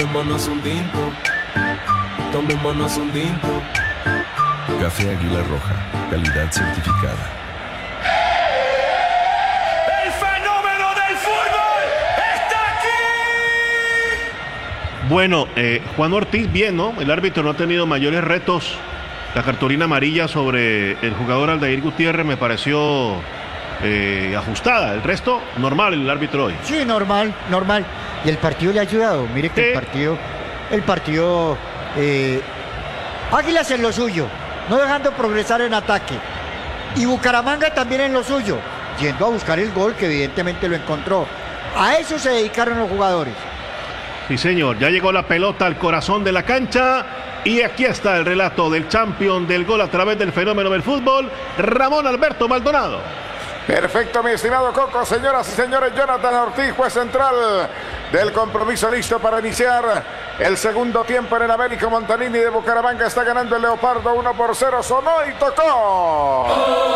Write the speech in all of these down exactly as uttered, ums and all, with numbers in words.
Tomémonos un tinto, tomémonos un tinto. Café Águila Roja, calidad certificada. ¡El fenómeno del fútbol está aquí! Bueno, eh, Juan Ortiz, bien, ¿no? El árbitro no ha tenido mayores retos. La cartulina amarilla sobre el jugador Aldair Gutiérrez me pareció eh, ajustada. El resto, normal el árbitro hoy. Sí, normal, normal. Y el partido le ha ayudado. Mire que Sí. el partido, el partido, eh, Águilas en lo suyo, no dejando progresar en ataque. Y Bucaramanga también en lo suyo, yendo a buscar el gol que evidentemente lo encontró. A eso se dedicaron los jugadores. Sí, señor, ya llegó la pelota al corazón de la cancha y aquí está el relato del campeón del gol a través del fenómeno del fútbol, Ramón Alberto Maldonado. Perfecto, mi estimado Coco. Señoras y señores, Jonathan Ortiz, juez central del compromiso, listo para iniciar el segundo tiempo en el Américo Montanini de Bucaramanga. Está ganando el Leopardo uno por cero. Sonó y tocó.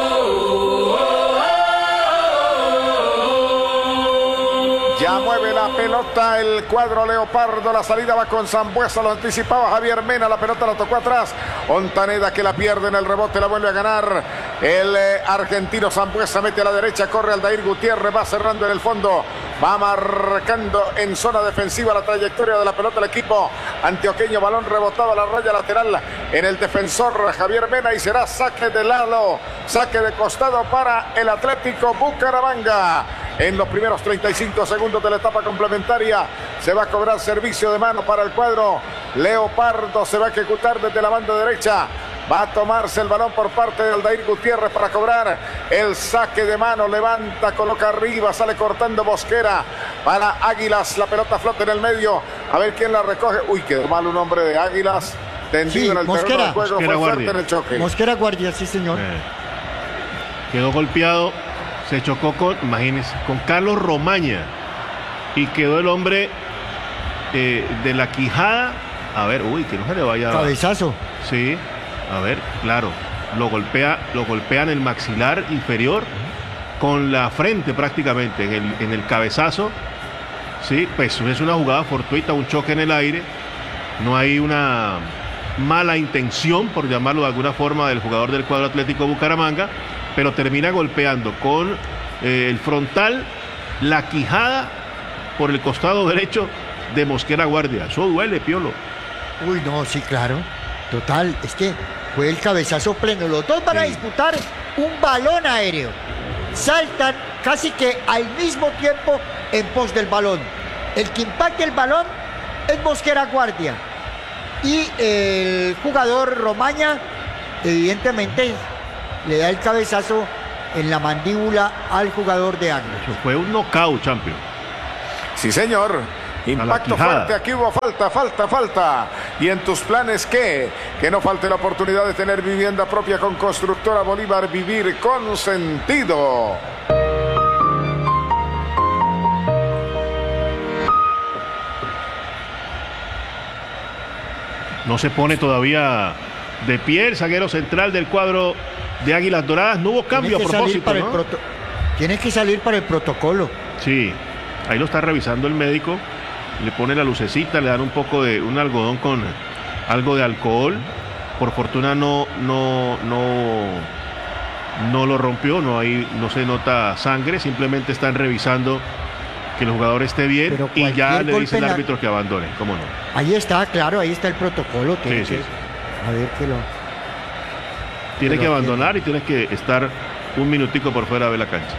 Ya mueve la pelota el cuadro Leopardo. La salida va con Sambuesa, lo anticipaba Javier Mena. La pelota la tocó atrás. Ontaneda que la pierde en el rebote, la vuelve a ganar el eh, argentino. Sambuesa mete a la derecha, corre Aldair Gutiérrez, va cerrando en el fondo, va marcando en zona defensiva la trayectoria de la pelota el equipo antioqueño. Balón rebotado a la raya lateral en el defensor Javier Mena y será saque de lado, saque de costado para el Atlético Bucaramanga. En los primeros treinta y cinco segundos de la etapa complementaria se va a cobrar servicio de mano para el cuadro Leopardo. Se va a ejecutar desde la banda derecha. Va a tomarse el balón por parte de Aldair Gutiérrez para cobrar el saque de mano. Levanta, coloca arriba, sale cortando Mosquera para Águilas. La pelota flota en el medio. A ver quién la recoge. Uy, quedó mal un hombre de Águilas. Tendido Sí, en el Mosquera. terreno del juego. Mosquera Fue fuerte Guardia. en el choque. Mosquera Guardia, sí señor. Eh, quedó golpeado, se chocó con, imagínense, con Carlos Romaña y quedó el hombre eh, de la quijada. A ver, uy, que no se le vaya. Cabezazo. Sí, a ver, claro, lo golpea, lo golpean el maxilar inferior con la frente prácticamente en el, en el cabezazo. Sí, pues es una jugada fortuita, un choque en el aire. No hay una mala intención, por llamarlo de alguna forma, del jugador del cuadro Atlético Bucaramanga, pero termina golpeando con eh, el frontal, la quijada por el costado derecho de Mosquera Guardia. Eso duele, Piolo. Uy, no, sí, claro. Total, es que fue el cabezazo pleno. Los dos van a Sí. disputar un balón aéreo. Saltan casi que al mismo tiempo en pos del balón. El que impacte el balón es Mosquera Guardia. Y el jugador Romaña, evidentemente, le da el cabezazo en la mandíbula al jugador de Águilas. Eso fue un knockout, champion. Sí, señor. Impacto quijada. fuerte, aquí hubo falta, falta, falta. ¿Y en tus planes qué? Que no falte la oportunidad de tener vivienda propia con Constructora Bolívar, vivir con sentido. No se pone todavía de pie el zaguero central del cuadro de Águilas Doradas. No hubo cambio a Tiene que salir propósito, para el ¿no? proto- Tiene que salir para el protocolo. Sí, ahí lo está revisando el médico. Le pone la lucecita, le dan un poco de un algodón con algo de alcohol. Por fortuna no, no, no, no lo rompió, no hay, no se nota sangre, simplemente están revisando que el jugador esté bien Pero y ya cualquier le golpe dice el en la- árbitro que abandone, ¿cómo no? Ahí está, claro, ahí está el protocolo. Tiene Sí, sí, que- sí. A ver que lo. Tiene Pero que abandonar y tiene que estar un minutico por fuera de la cancha.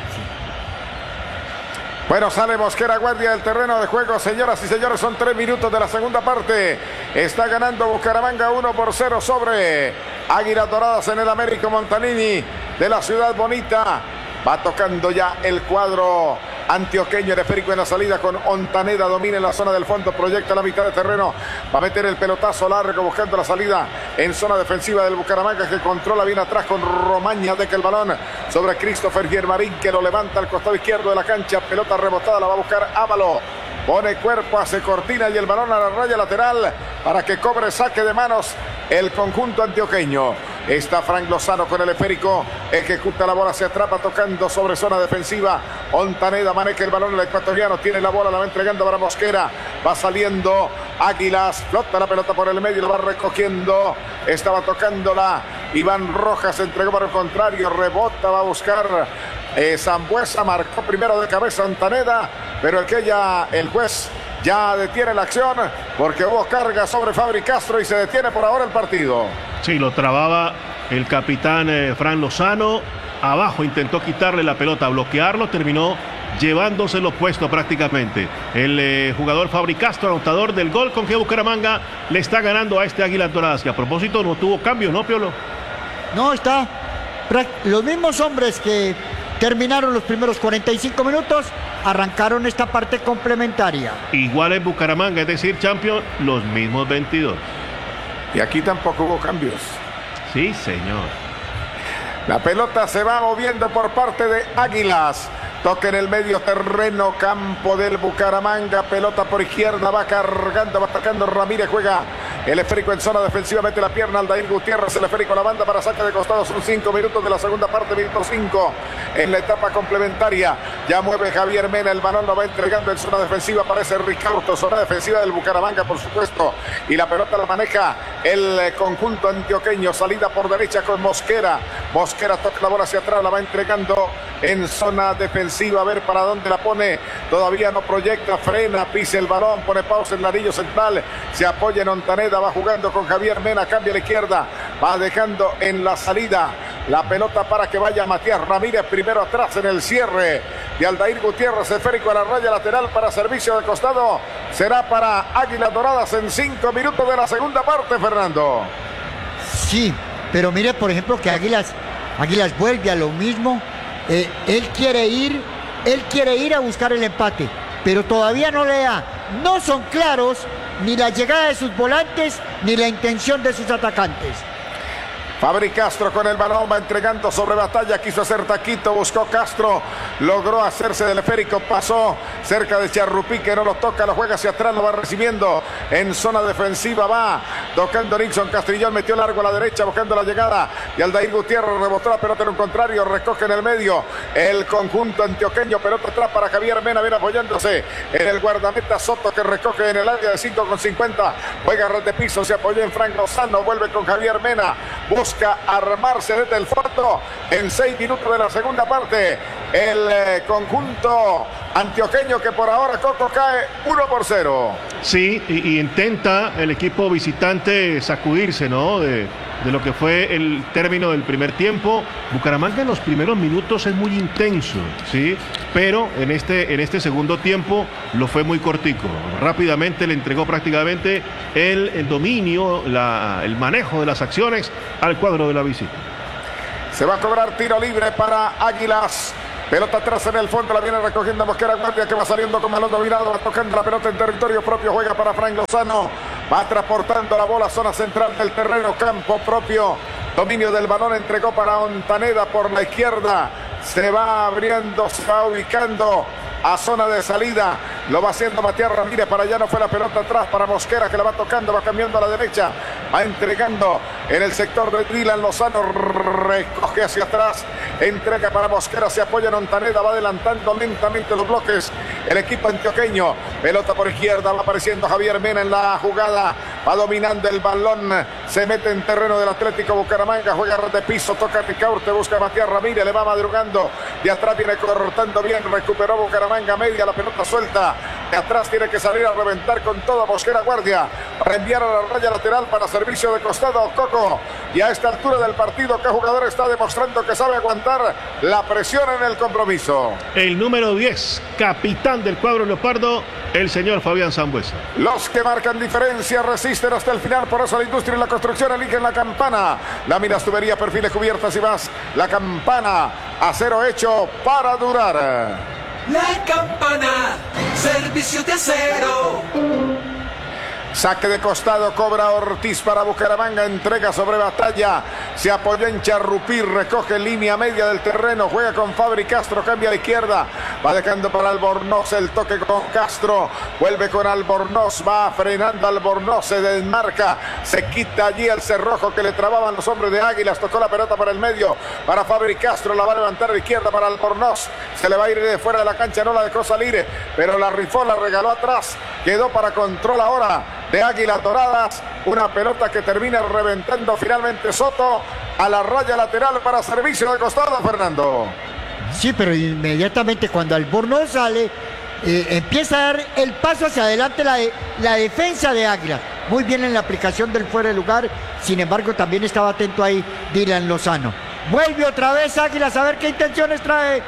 Bueno, sale Mosquera Guardia del terreno de juego, señoras y señores, son tres minutos de la segunda parte. Está ganando Bucaramanga uno por cero sobre Águilas Doradas en el Américo Montanini de la Ciudad Bonita. Va tocando ya el cuadro antioqueño, el esférico en la salida con Ontaneda, domina en la zona del fondo, proyecta la mitad de terreno, va a meter el pelotazo largo buscando la salida en zona defensiva del Bucaramanga, que controla bien atrás con Romaña, de que el balón sobre Christopher Germarín, que lo levanta al costado izquierdo de la cancha, pelota rebotada, la va a buscar Ávalo, pone cuerpo, hace cortina y el balón a la raya lateral para que cobre saque de manos el conjunto antioqueño. Está Frank Lozano con el esférico, ejecuta la bola, se atrapa tocando sobre zona defensiva. Ontaneda maneja el balón, el ecuatoriano tiene la bola, la va entregando para Mosquera, va saliendo Águilas. Flota la pelota por el medio, lo va recogiendo. Estaba tocándola Iván Rojas, entregó para el contrario, rebota, va a buscar eh, Sambueza, marcó primero de cabeza Ontaneda, pero el que ya, el juez ya detiene la acción porque hubo carga sobre Fabri Castro y se detiene por ahora el partido. Sí, lo trababa el capitán eh, Fran Lozano, abajo intentó quitarle la pelota, bloquearlo, terminó llevándoselo puesto prácticamente. El eh, jugador Fabri Castro, anotador del gol con que Bucaramanga le está ganando a este Águilas Doradas, que a propósito no tuvo cambios, ¿no, Piolo? No, está los mismos hombres que terminaron los primeros cuarenta y cinco minutos, arrancaron esta parte complementaria. Igual en Bucaramanga, es decir, Champions, los mismos veintidós. Y aquí tampoco hubo cambios. Sí, señor. La pelota se va moviendo por parte de Águilas. Toque en el medio terreno, campo del Bucaramanga. Pelota por izquierda, va cargando, va atacando Ramírez, juega el esférico en zona defensiva, mete la pierna Aldair Gutiérrez, el esférico a la banda para saque de costado. Son cinco minutos de la segunda parte, minuto cinco en la etapa complementaria. Ya mueve Javier Mena, el balón lo va entregando en zona defensiva, aparece Ricardo, zona defensiva del Bucaramanga, por supuesto. Y la pelota la maneja el conjunto antioqueño, salida por derecha con Mosquera. Mosquera toca la bola hacia atrás, la va entregando en zona defensiva. A ver para dónde la pone. Todavía no proyecta, frena, pisa el balón, pone pausa en el anillo central. Se apoya en Ontaneda, va jugando con Javier Mena, cambia a la izquierda, va dejando en la salida la pelota para que vaya Matías Ramírez primero atrás en el cierre de Aldair Gutiérrez, esférico a la raya lateral para servicio de costado. Será para Águilas Doradas en cinco minutos de la segunda parte, Fernando. Sí, pero mire, por ejemplo, que Águilas, Águilas vuelve a lo mismo. Eh, él quiere ir, él quiere ir a buscar el empate, pero todavía no le da. No son claros ni la llegada de sus volantes ni la intención de sus atacantes. Fabri Castro con el balón, va entregando sobre Batalla, quiso hacer taquito, buscó Castro, logró hacerse del esférico, pasó cerca de Charrupí, que no lo toca, lo juega hacia atrás, lo va recibiendo en zona defensiva, va tocando Nixon Castrillón, metió largo a la derecha, buscando la llegada, y Aldair Gutiérrez rebotó la pelota en un contrario, recoge en el medio el conjunto antioqueño, pelota atrás para Javier Mena, viene apoyándose en el guardameta Soto, que recoge en el área de cinco con cincuenta, juega red de piso, se apoyó en Frank Lozano, vuelve con Javier Mena, busca armarse desde el fondo en seis minutos de la segunda parte. El eh, conjunto antioqueño, que por ahora Coco cae uno por cero. Sí, y, y intenta el equipo visitante sacudirse, ¿no? De, de lo que fue el término del primer tiempo. Bucaramanga en los primeros minutos es muy intenso, ¿sí? Pero en este, en este segundo tiempo lo fue muy cortico. Rápidamente le entregó prácticamente el, el dominio, la, el manejo de las acciones al cuadro de la visita. Se va a cobrar tiro libre para Águilas. Pelota atrás en el fondo, la viene recogiendo Mosquera Guardia, que va saliendo con balón dominado, va tocando la pelota en territorio propio, juega para Frank Lozano, va transportando la bola a zona central del terreno, campo propio, dominio del balón, entregó para Ontaneda por la izquierda, se va abriendo, se va ubicando a zona de salida, lo va haciendo Matías Ramírez, para allá no fue la pelota atrás, para Mosquera, que la va tocando, va cambiando a la derecha, va entregando en el sector de Dylan Lozano, recoge hacia atrás, entrega para Mosquera, se apoya en Ontaneda, va adelantando lentamente los bloques el equipo antioqueño, pelota por izquierda, va apareciendo Javier Mena en la jugada, va dominando el balón, se mete en terreno del Atlético Bucaramanga, juega de piso, toca Ricaurte, busca a Matías Ramírez, le va madrugando, de atrás viene cortando bien, recuperó Bucaramanga media, la pelota suelta, de atrás tiene que salir a reventar con todo Mosquera Guardia, para enviar a la raya lateral para servicio de costado Coco, y a esta altura del partido, ¿qué jugador está demostrando que sabe aguantar la presión en el compromiso? El número diez, capitán del cuadro leopardo, el señor Fabián Sambueza. Los que marcan diferencia resisten hasta el final, por eso la industria y la construcción eligen La Campana. Láminas, tubería, perfiles, cubiertas y más. La Campana, acero hecho para durar. La Campana, servicio de acero. Saque de costado, cobra Ortiz para Bucaramanga, entrega sobre Batalla, se apoyó en Charrupí, recoge línea media del terreno, juega con Fabri Castro, cambia a la izquierda, va dejando para Albornoz, el toque con Castro, vuelve con Albornoz, va frenando Albornoz, se desmarca, se quita allí el cerrojo que le trababan los hombres de Águilas, tocó la pelota para el medio, para Fabri Castro, la va a levantar a la izquierda para Albornoz, se le va a ir de fuera de la cancha, no la dejó salir, pero la rifó, la regaló atrás, quedó para control ahora de Águilas Doradas. Una pelota que termina reventando finalmente Soto a la raya lateral para servicio de costado, Fernando. Sí, pero inmediatamente cuando Albornoz sale, eh, empieza a dar el paso hacia adelante la, de, la defensa de Águilas. Muy bien en la aplicación del fuera de lugar. Sin embargo, también estaba atento ahí Dylan Lozano. Vuelve otra vez Águilas, a ver qué intenciones trae.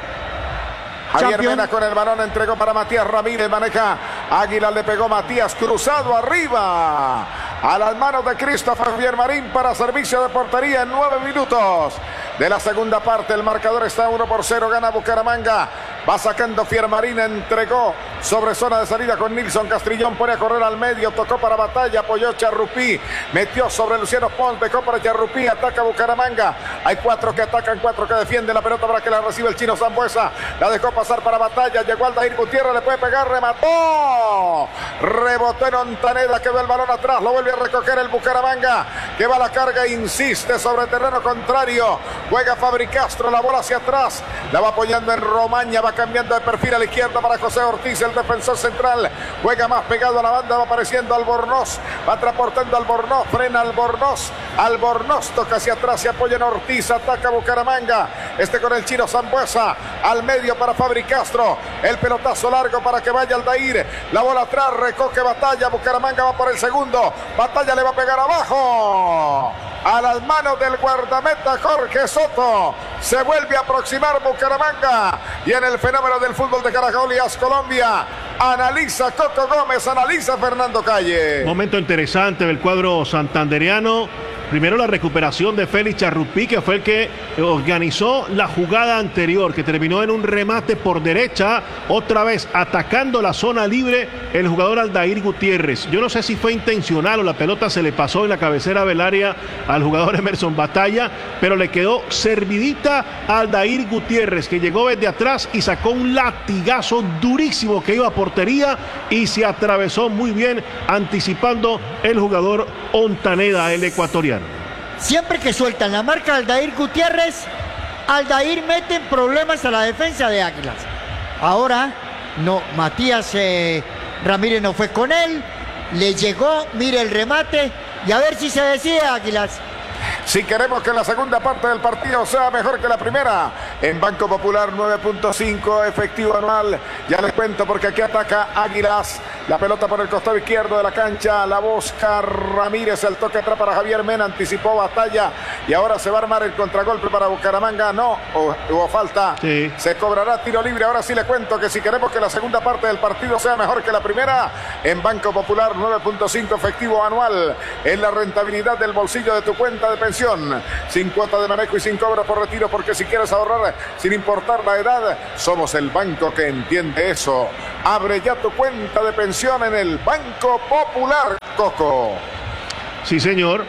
Javier Champion. Mena con el balón, entregó para Matías Ramírez, maneja Águila, le pegó Matías, cruzado arriba, a las manos de Christopher Fiermarín para servicio de portería en nueve minutos de la segunda parte. El marcador está uno por cero, gana Bucaramanga, va sacando Fiermarín, entregó sobre zona de salida con Nilson Castrillón, pone a correr al medio, tocó para Batalla, apoyó Charrupí, metió sobre Luciano Pons, dejó para Charrupí, ataca Bucaramanga, hay cuatro que atacan, cuatro que defienden la pelota para que la reciba el chino Sambuesa, la dejó pasar para Batalla, llegó Aldair Gutiérrez, le puede pegar, remató, rebotó en Ontaneda, quedó el balón atrás, lo vuelve a recoger el Bucaramanga, que va a la carga, insiste sobre terreno contrario, juega Fabri Castro, la bola hacia atrás, la va apoyando en Romaña, va cambiando de perfil a la izquierda para José Ortiz, el defensor central, juega más pegado a la banda, va apareciendo Albornoz, va transportando Albornoz, frena Albornoz, Albornoz toca hacia atrás, se apoya en Ortiz, ataca Bucaramanga, este con el chino Sambuesa, al medio para Fabri Castro, el pelotazo largo para que vaya Aldair, la bola atrás, recoge Batalla, Bucaramanga va por el segundo, Batalla le va a pegar abajo, a las manos del guardameta Jorge Soto, se vuelve a aproximar Bucaramanga, y en el fenómeno del fútbol de Caracoles, Colombia, analiza Coco Gómez, analiza Fernando Calle. Momento interesante del cuadro santanderiano. Primero la recuperación de Félix Charrupí, que fue el que organizó la jugada anterior, que terminó en un remate por derecha, otra vez atacando la zona libre el jugador Aldair Gutiérrez. Yo no sé si fue intencional o la pelota se le pasó en la cabecera del área al jugador Emerson Batalla, pero le quedó servidita a Aldair Gutiérrez, que llegó desde atrás y sacó un latigazo durísimo que iba a portería y se atravesó muy bien, anticipando el jugador Ontaneda, el ecuatoriano. Siempre que sueltan la marca de Aldair Gutiérrez, Aldair mete en problemas a la defensa de Águilas. Ahora, no, Matías eh, Ramírez no fue con él, le llegó, mire el remate, y a ver si se decide Águilas. Si queremos que la segunda parte del partido sea mejor que la primera, en Banco Popular nueve punto cinco efectivo anual, ya les cuento porque aquí ataca Águilas, la pelota por el costado izquierdo de la cancha, la busca Ramírez, el toque atrás para Javier Mena, anticipó Batalla y ahora se va a armar el contragolpe para Bucaramanga, no, hubo falta, sí. Se cobrará tiro libre. Ahora sí le cuento que si queremos que la segunda parte del partido sea mejor que la primera, en Banco Popular nueve punto cinco efectivo anual, es la rentabilidad del bolsillo de tu cuenta de pensión, sin cuota de manejo y sin cobro por retiro, porque si quieres ahorrar sin importar la edad, somos el banco que entiende eso. Abre ya tu cuenta de pensión en el Banco Popular, Coco. Sí, señor.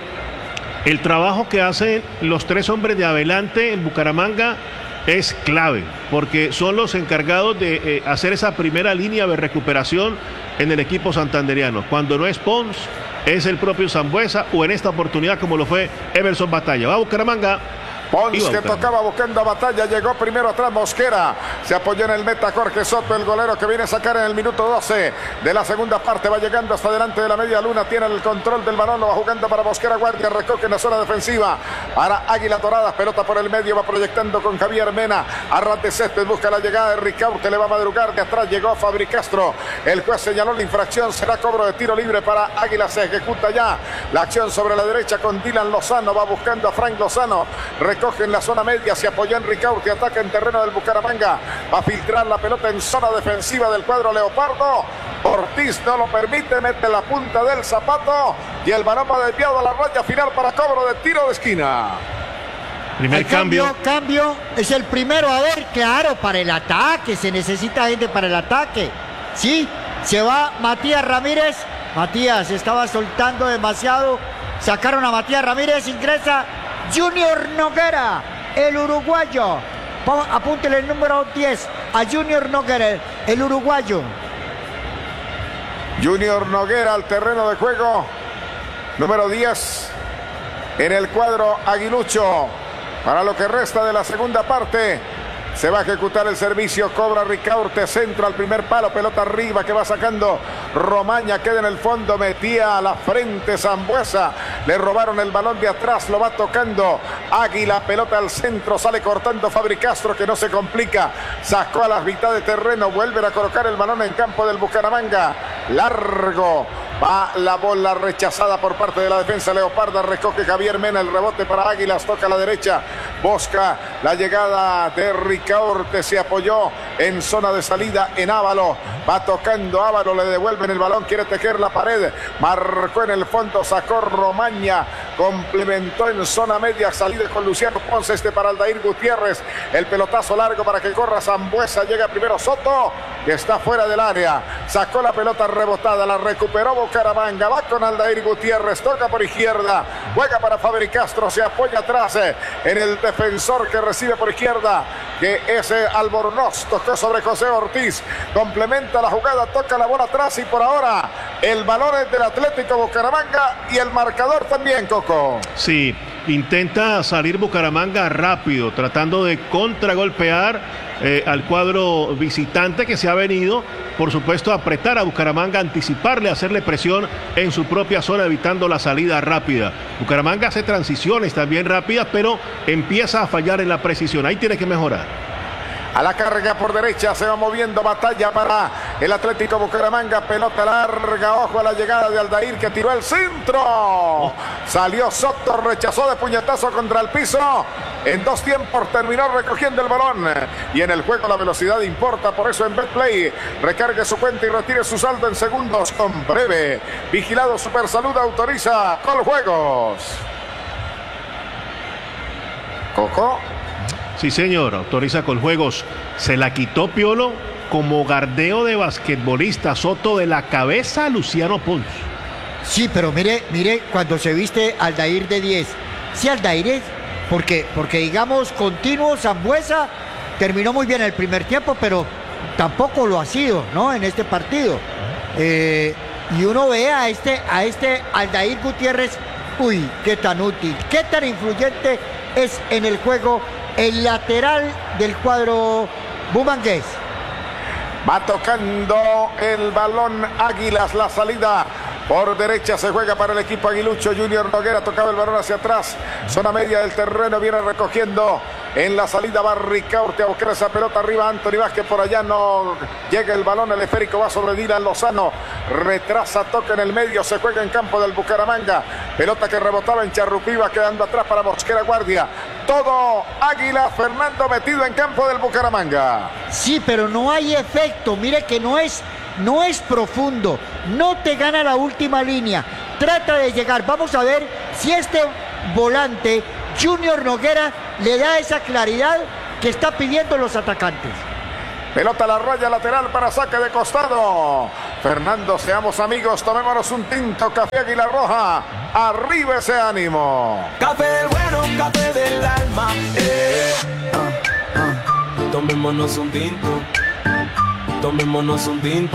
El trabajo que hacen los tres hombres de adelante en Bucaramanga es clave, porque son los encargados de eh, hacer esa primera línea de recuperación en el equipo santanderiano. Cuando no es Pons, es el propio Sambuesa, o en esta oportunidad como lo fue Emerson Batalla. Va a Bucaramanga. Pons que tocaba buscando a Batalla, llegó primero atrás Mosquera, se apoyó en el meta Jorge Soto, el golero que viene a sacar en el minuto doce de la segunda parte, va llegando hasta delante de la media luna, tiene el control del balón, lo va jugando para Mosquera, guardia, recoge en la zona defensiva, para Águila Dorada, pelota por el medio, va proyectando con Javier Mena, arras de césped, busca la llegada de Ricaurte, le va a madrugar, de atrás llegó Fabri Castro, el juez señaló la infracción, será cobro de tiro libre para Águila, se ejecuta ya la acción sobre la derecha con Dylan Lozano, va buscando a Frank Lozano, coge en la zona media, se apoyó en Ricaurte, ataca en terreno del Bucaramanga, va a filtrar la pelota en zona defensiva del cuadro Leopardo, Ortiz no lo permite, mete la punta del zapato y el balón va desviado a la raya final para cobro de tiro de esquina. Primer cambio, cambio. Cambio, es el primero, a ver, claro, para el ataque, se necesita gente para el ataque. Sí, se va Matías Ramírez, Matías estaba soltando demasiado, sacaron a Matías Ramírez, ingresa Junior Noguera, el uruguayo. Apúntele el número diez a Junior Noguera, el uruguayo. Junior Noguera al terreno de juego, número diez en el cuadro aguilucho. Para lo que resta de la segunda parte, se va a ejecutar el servicio, cobra Ricaurte, centro al primer palo, pelota arriba que va sacando Romaña queda en el fondo, metía a la frente Sambueza. Le robaron el balón de atrás, lo va tocando Águila, pelota al centro, sale cortando Fabri Castro, que no se complica. Sacó a la mitad de terreno, vuelven a colocar el balón en campo del Bucaramanga. Largo. Va la bola rechazada por parte de la defensa leoparda. Recoge Javier Mena, el rebote para Águilas. Toca a la derecha. Busca la llegada de Ricaurte. Se apoyó en zona de salida en Ávalo. Va tocando Ávalo. Le devuelven el balón. Quiere tejer la pared. Marcó en el fondo. Sacó Romaña. Complementó en zona media. Salida con Luciano Ponce. Este para Aldair Gutiérrez. El pelotazo largo para que corra Sambueza. Llega primero Soto, que está fuera del área. Sacó la pelota rebotada. La recuperó Bucaramanga, va con Aldair Gutiérrez, toca por izquierda, juega para Fabri Castro, se apoya atrás eh, en el defensor que recibe por izquierda, que es eh, Albornoz, tocó sobre José Ortiz, complementa la jugada, toca la bola atrás y por ahora el balón es del Atlético Bucaramanga y el marcador también, Coco. Sí, intenta salir Bucaramanga rápido, tratando de contragolpear Eh, al cuadro visitante que se ha venido, por supuesto, a apretar a Bucaramanga, anticiparle, hacerle presión en su propia zona, evitando la salida rápida. Bucaramanga hace transiciones también rápidas, pero empieza a fallar en la precisión. Ahí tiene que mejorar. A la carga por derecha se va moviendo Batalla para el Atlético Bucaramanga. Pelota larga, ojo a la llegada de Aldair que tiró el centro. Oh. Salió Soto, rechazó de puñetazo contra el piso. En dos tiempos terminó recogiendo el balón. Y en el juego la velocidad importa, por eso en Betplay recargue su cuenta y retire su saldo en segundos con breve. Vigilado Supersalud autoriza Coljuegos. Coco. Sí, señor, autoriza Coljuegos. Se la quitó Piolo como gardeo de basquetbolista. Soto de la cabeza a Luciano Pons. Sí, pero mire, mire cuando se viste Aldair de diez. Sí, Aldair es, porque, porque digamos, continuo, Sambueza terminó muy bien el primer tiempo, pero tampoco lo ha sido, ¿no? En este partido. Eh, y uno ve a este, a este Aldair Gutiérrez, uy, qué tan útil, qué tan influyente es en el juego el lateral del cuadro bumangués. Va tocando el balón Águilas, la salida por derecha se juega para el equipo aguilucho. Junior Noguera tocaba el balón hacia atrás, zona media del terreno, viene recogiendo en la salida va Ricaurte a buscar esa pelota arriba. Anthony Vázquez por allá, no llega el balón, el esférico va sobre Dylan Lozano, retrasa, toca en el medio, se juega en campo del Bucaramanga, pelota que rebotaba en Charrupí, va quedando atrás para Mosquera Guardia. Todo Águila, Fernando metido en campo del Bucaramanga. Sí, pero no hay efecto, mire que no es, no es profundo, no te gana la última línea, trata de llegar, vamos a ver si este volante Junior Noguera le da esa claridad que está pidiendo los atacantes. Pelota a la raya lateral para saque de costado. Fernando, seamos amigos, tomémonos un tinto, café Águila Roja. Arriba ese ánimo. Café del bueno, café del alma. Eh. Ah, ah. Tomémonos un tinto. Tomémonos un tinto.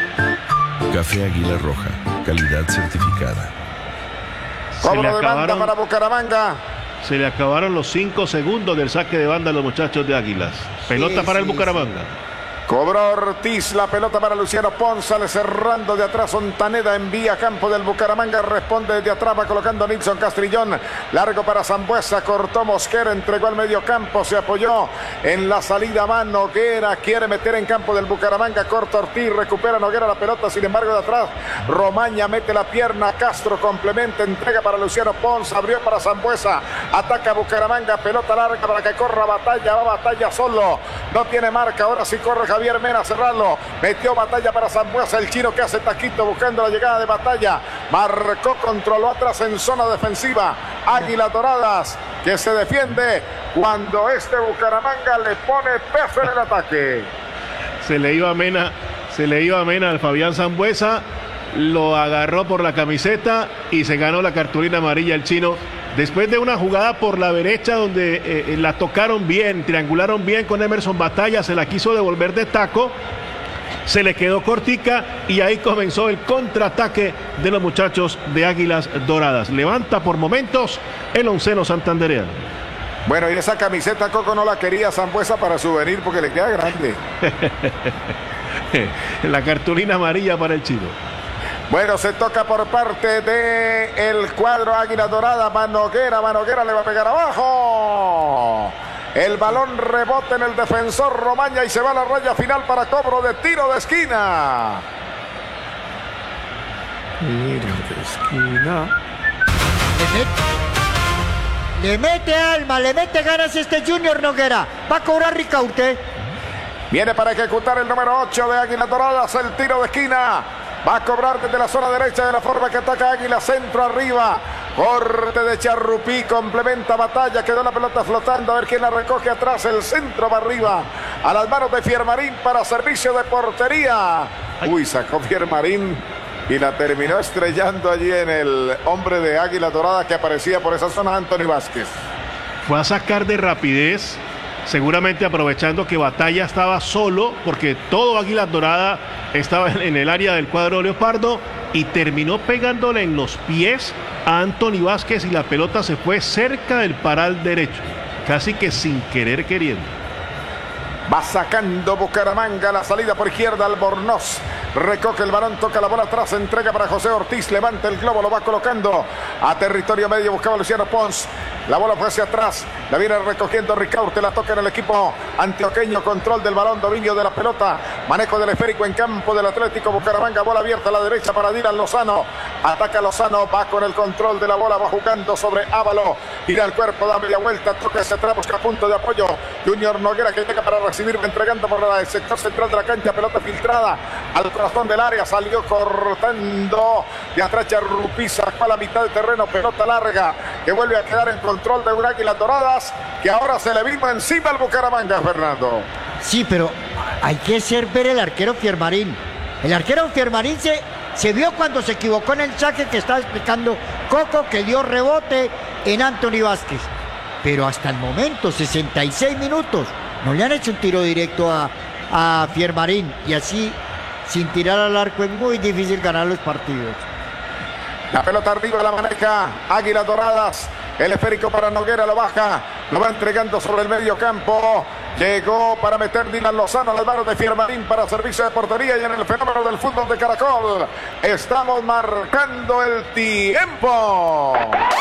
Café Águila Roja, calidad certificada. Cobro de banda para Bucaramanga. Se le acabaron los cinco segundos del saque de banda a los muchachos de Águilas. Pelota sí, para sí, el Bucaramanga. Sí. Cobró Ortiz, la pelota para Luciano Pons, sale cerrando de atrás. Ontaneda envía a campo del Bucaramanga, responde desde atrás, va colocando Nilson Castrillón, largo para Sambueza, cortó Mosquera, entregó al medio campo, se apoyó en la salida más Noguera, quiere meter en campo del Bucaramanga, corta Ortiz, recupera Noguera la pelota, sin embargo de atrás Romaña mete la pierna, Castro complementa, entrega para Luciano Pons, abrió para Sambueza, ataca Bucaramanga, pelota larga para que corra Batalla, va Batalla solo, no tiene marca, ahora sí corre Javier Mena a cerrarlo, metió Batalla para Sambueza, el chino que hace taquito buscando la llegada de Batalla, marcó, controló atrás en zona defensiva, Águilas Doradas que se defiende cuando este Bucaramanga le pone peso en el ataque. Se le iba a Mena, se le iba a Mena al Fabián Sambueza, lo agarró por la camiseta y se ganó la cartulina amarilla el chino. Después de una jugada por la derecha donde eh, la tocaron bien, triangularon bien con Emerson Batalla, se la quiso devolver de taco, se le quedó cortica y ahí comenzó el contraataque de los muchachos de Águilas Doradas. Levanta por momentos el onceno santandereano. Bueno, y esa camiseta, Coco, no la quería Sambueza para souvenir porque le queda grande. La cartulina amarilla para el chino. Bueno, se toca por parte del cuadro Águila Dorada. Manoguera, Manoguera le va a pegar abajo. El balón rebota en el defensor Romaña y se va a la raya final para cobro de tiro de esquina. Tiro de esquina. Le mete, le mete alma, le mete ganas este Junior Noguera. Va a cobrar Ricaurte. Viene para ejecutar el número ocho de Águila Doradas, el tiro de esquina. Va a cobrar desde la zona derecha de la forma que ataca Águila, centro arriba. Corte de Charrupí, complementa Batalla, quedó la pelota flotando, a ver quién la recoge atrás, el centro va arriba, a las manos de Fiermarín para servicio de portería. Uy, sacó Fiermarín y la terminó estrellando allí en el hombre de Águila Dorada que aparecía por esa zona, Anthony Vázquez. Fue a sacar de rapidez, seguramente aprovechando que Batalla estaba solo, porque todo Águila Dorada estaba en el área del cuadro leopardo, y terminó pegándole en los pies a Anthony Vázquez y la pelota se fue cerca del paral derecho, casi que sin querer queriendo. Va sacando Bucaramanga, la salida por izquierda, Albornoz recoge el balón, toca la bola atrás, entrega para José Ortiz, levanta el globo, lo va colocando a territorio medio, buscaba Luciano Pons, la bola fue hacia atrás, la viene recogiendo Ricaurte, la toca en el equipo antioqueño, control del balón, dominio de la pelota, manejo del esférico en campo del Atlético Bucaramanga, bola abierta a la derecha para Dylan Lozano, ataca Lozano, va con el control de la bola, va jugando sobre Ávalo, tira el cuerpo, da media vuelta, toca hacia atrás, busca punto de apoyo, Junior Noguera que llega para recibir, entregando por el sector central de la cancha, pelota filtrada al corazón del área, salió cortando de atrás Charrupí, sacó a la mitad del terreno, pelota larga que vuelve a quedar en control de un Águilas Doradas que ahora se le vino encima al Bucaramanga, Fernando. Sí, pero hay que ser ver el arquero Fiermarín. El arquero Fiermarín se, se vio cuando se equivocó en el saque que estaba explicando Coco, que dio rebote en Anthony Vázquez. Pero hasta el momento, sesenta y seis minutos, no le han hecho un tiro directo a, a Fiermarín. Y así, sin tirar al arco, es muy difícil ganar los partidos. La pelota arriba la maneja Águilas Doradas. El esférico para Noguera, lo baja, lo va entregando sobre el medio campo. Llegó para meter Dylan Lozano a las manos de Fiermarín para servicio de portería. Y en el fenómeno del fútbol de Caracol estamos marcando el tiempo.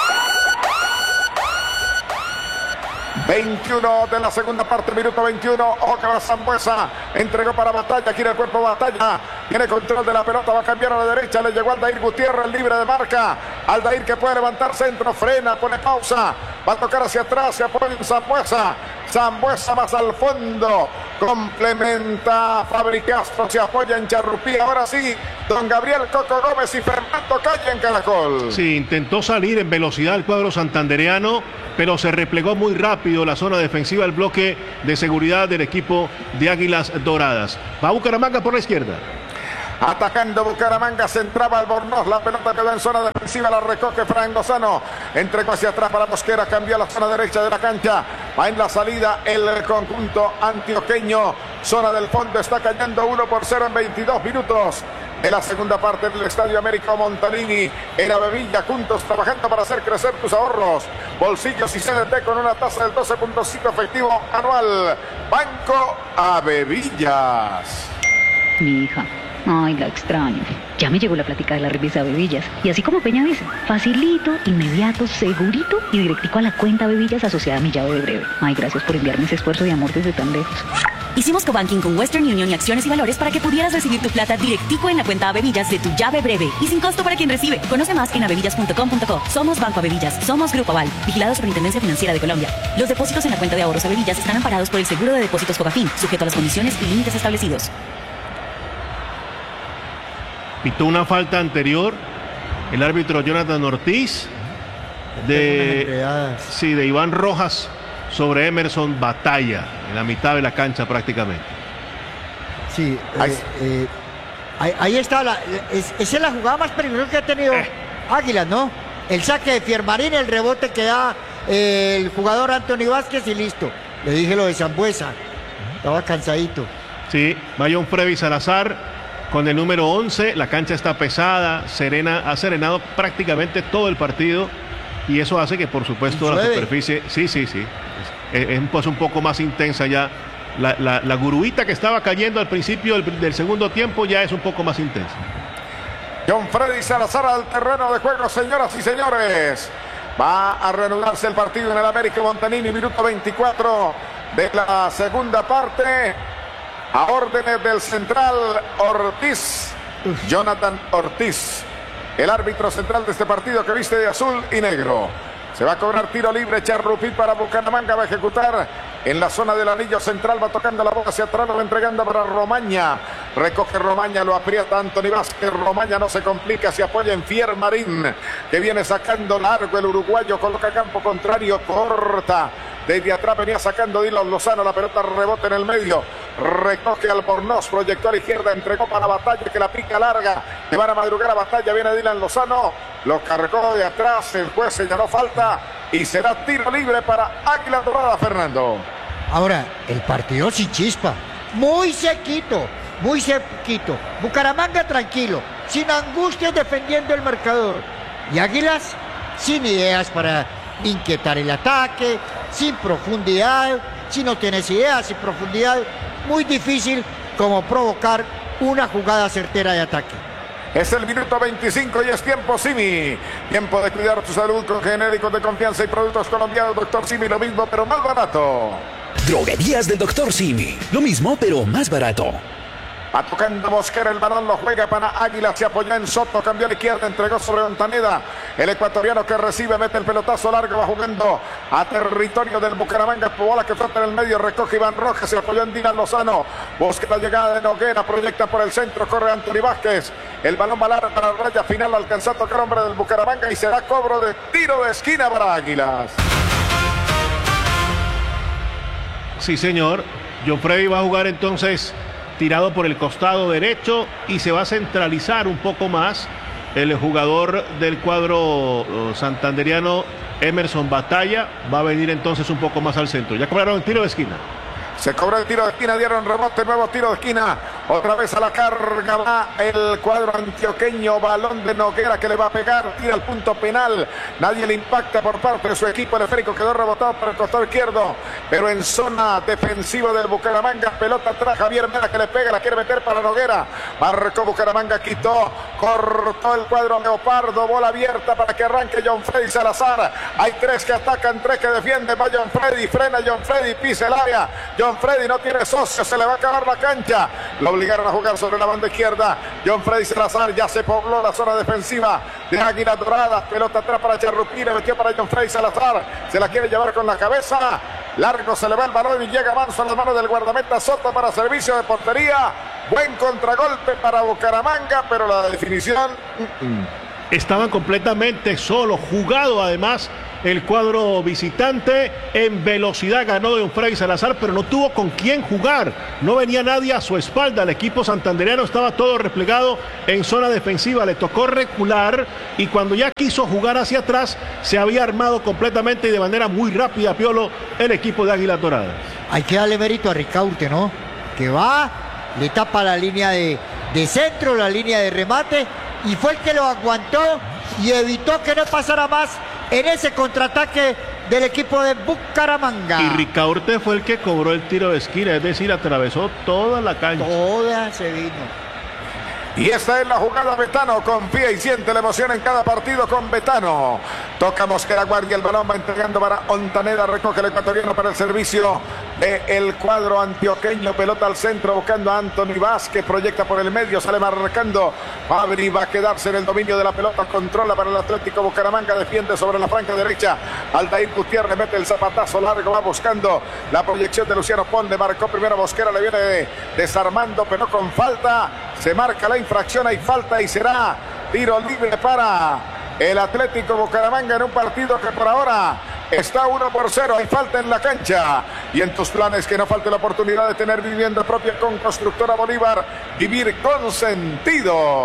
veintiuno de la segunda parte, minuto veintiuno. Ojo que va Sambuesa, entregó para Batalla, quiere el cuerpo Batalla, tiene control de la pelota, va a cambiar a la derecha, le llegó Aldair Gutiérrez, libre de marca. Aldair que puede levantar centro, frena, pone pausa, va a tocar hacia atrás, se apoya en Sambuesa. Sambuesa más al fondo, complementa Fabri Castro, se apoya en Charrupí. Ahora sí, don Gabriel Coco Gómez y Fernando Calle en Caracol. Sí, intentó salir en velocidad el cuadro santandereano, pero se replegó muy rápido la zona defensiva, el bloque de seguridad del equipo de Águilas Doradas. Va Bucaramanga por la izquierda. Atacando Bucaramanga, se entraba Albornoz, la pelota quedó en zona defensiva, la recoge Fran Lozano, entregó hacia atrás para Mosquera, cambió a la zona derecha de la cancha, va en la salida el conjunto antioqueño, zona del fondo, está cayendo uno por cero en veintidós minutos. En la segunda parte del Estadio Américo Montalini, en Avevilla, juntos trabajando para hacer crecer tus ahorros, bolsillos y C D T con una tasa del doce punto cinco efectivo anual. Banco Avevillas. Mi hija. Ay, la extraño. Ya me llegó la plática de la revista Bebillas. Y así como Peña dice, facilito, inmediato, segurito y directico a la cuenta Bebillas asociada a mi llave de breve. Ay, gracias por enviarme ese esfuerzo de amor desde tan lejos. Hicimos cobanking con Western Union y Acciones y Valores para que pudieras recibir tu plata directico en la cuenta Avevillas de tu llave breve y sin costo para quien recibe. Conoce más en avevillas punto com punto co. Somos Banco Avevillas, somos Grupo Aval, vigilado Superintendencia Financiera de Colombia. Los depósitos en la cuenta de ahorros Avevillas están amparados por el seguro de depósitos Fogafín, sujeto a las condiciones y límites establecidos. Pitó una falta anterior el árbitro Jonathan Ortiz de, sí, de Iván Rojas sobre Emerson Batalla en la mitad de la cancha prácticamente. Sí, eh, eh, ahí, ahí está, la, es, esa es la jugada más peligrosa que ha tenido eh. Águilas, ¿no? El saque de Fiermarín, el rebote que da eh, el jugador Anthony Vázquez y listo. Le dije lo de Sambuesa, estaba cansadito. Sí, Mayón Frevi Salazar con el número once, la cancha está pesada, serena, ha serenado prácticamente todo el partido y eso hace que por supuesto la superficie, sí, sí, sí, es, es pues un poco más intensa ya la, la, la guruita que estaba cayendo al principio del, del segundo tiempo ya es un poco más intensa. John Freddy Salazar al terreno de juego, señoras y señores. Va a reanudarse el partido en el América Montanini, minuto veinticuatro de la segunda parte. A órdenes del central Ortiz, Jonathan Ortiz, el árbitro central de este partido que viste de azul y negro. Se va a cobrar tiro libre, Charrupí para Bucaramanga, va a ejecutar en la zona del anillo central, va tocando la boca hacia atrás, lo va entregando para Romaña. Recoge Romaña, lo aprieta Anthony Vázquez, Romaña no se complica, se apoya en Fier Marín, que viene sacando largo el uruguayo, coloca campo contrario, corta. Desde atrás venía sacando Dylan Lozano, la pelota rebota en el medio, recoge Albornoz, proyectó a la izquierda, entregó para Batalla, que la pica larga, le van a madrugar a Batalla, viene Dylan Lozano, lo cargó de atrás, el juez señaló falta y será tiro libre para Águila Dorada, Fernando. Ahora, el partido sin chispa, muy sequito, muy sequito. Bucaramanga tranquilo, sin angustias defendiendo el marcador. Y Águilas sin ideas para inquietar el ataque, sin profundidad. Si no tienes ideas, sin profundidad, muy difícil como provocar una jugada certera de ataque. Es el minuto veinticinco y es tiempo Simi. Tiempo de cuidar tu salud con genéricos de confianza y productos colombianos. Doctor Simi, lo mismo pero más barato. Droguerías del Doctor Simi. Lo mismo pero más barato. Va tocando Mosquera, el balón lo juega para Águila, se apoyó en Soto, cambió a la izquierda, entregó sobre Montaneda. El ecuatoriano que recibe, mete el pelotazo largo, va jugando a territorio del Bucaramanga. Bola que flota en el medio, recoge Iván Rojas, se apoyó en Dylan Lozano. Busca la llegada de Noguera, proyecta por el centro, corre Anthony Vázquez. El balón va largo para la raya final, alcanza a tocar hombre del Bucaramanga y será cobro de tiro de esquina para Águilas. Sí, señor. John Freddy va a jugar entonces tirado por el costado derecho y se va a centralizar un poco más el jugador del cuadro santanderiano, Emerson Batalla, va a venir entonces un poco más al centro. Ya cobraron el tiro de esquina. Se cobró el tiro de esquina, dieron rebote, nuevo tiro de esquina. Otra vez a la carga va el cuadro antioqueño, balón de Noguera que le va a pegar, tira al punto penal. Nadie le impacta por parte de su equipo, el esférico quedó rebotado por el costado izquierdo, pero en zona defensiva del Bucaramanga, pelota atrás, Javier Mena que le pega, la quiere meter para Noguera. Marcó Bucaramanga, quitó, cortó el cuadro Leopardo, bola abierta para que arranque John Freddy Salazar. Hay tres que atacan, tres que defienden, va John Freddy, frena John Freddy, pisa el área. John Freddy no tiene socio, se le va a acabar la cancha. Lo obligaron a jugar sobre la banda izquierda. John Freddy Salazar, ya se pobló la zona defensiva de Águila Dorada. Pelota atrás para Charrupí, le metió para John Freddy Salazar. Se la quiere llevar con la cabeza. Largo se le va el balón y llega Manso a las manos del guardameta Soto para servicio de portería. Buen contragolpe para Bucaramanga, pero la definición... Estaban completamente solos, jugado además el cuadro visitante, en velocidad ganó John Freddy Salazar, pero no tuvo con quién jugar, no venía nadie a su espalda, el equipo santandereano estaba todo replegado en zona defensiva, le tocó recular y cuando ya quiso jugar hacia atrás, se había armado completamente y de manera muy rápida, Piolo, el equipo de Águila Dorada. Hay que darle mérito a Ricaurte, ¿no? Que va, le tapa la línea de, de centro, la línea de remate, y fue el que lo aguantó y evitó que no pasara más en ese contraataque del equipo de Bucaramanga. Y Ricaurte fue el que cobró el tiro de esquina, es decir, atravesó toda la cancha. Toda se vino. Y esta es la jugada Betano, confía y siente la emoción en cada partido con Betano. Toca Mosquera, guardia el balón, va entregando para Ontaneda, recoge el ecuatoriano para el servicio del cuadro antioqueño, pelota al centro buscando a Anthony Vázquez, proyecta por el medio, sale marcando Fabri, va a quedarse en el dominio de la pelota, controla para el Atlético Bucaramanga, defiende sobre la franca derecha, Aldair Gutiérrez mete el zapatazo largo, va buscando la proyección de Luciano Ponde, marcó primero Mosquera, le viene desarmando pero no con falta, se marca la infracción, hay falta y será tiro libre para el Atlético Bucaramanga en un partido que por ahora está uno por cero, hay falta en la cancha. Y en tus planes que no falte la oportunidad de tener vivienda propia con Constructora Bolívar, vivir con sentido.